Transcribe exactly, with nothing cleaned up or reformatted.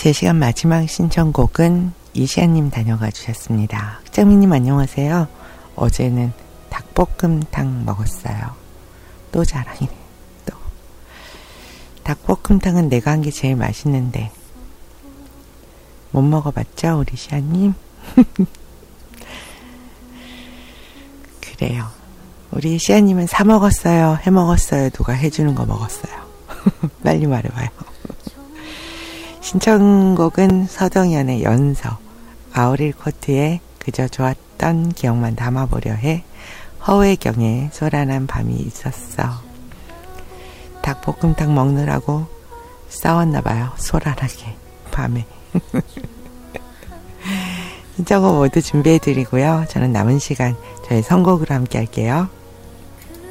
제 시간 마지막 신청곡은 이시안님 다녀가 주셨습니다. 흑장미님 안녕하세요. 어제는 닭볶음탕 먹었어요. 또 자랑이네. 또 닭볶음탕은 내가 한 게 제일 맛있는데 못 먹어봤죠 우리 시안님? 그래요. 우리 시아님은 사 먹었어요, 해 먹었어요, 누가 해주는 거 먹었어요? 빨리 말해봐요. 신청곡은 서정연의 연서, 아우릴 코트에 그저 좋았던 기억만 담아보려 해, 허외경에 소란한 밤이 있었어. 닭볶음탕 먹느라고 싸웠나봐요, 소란하게 밤에. 신청곡 모두 준비해드리고요. 저는 남은 시간 저희 선곡으로 함께 할게요.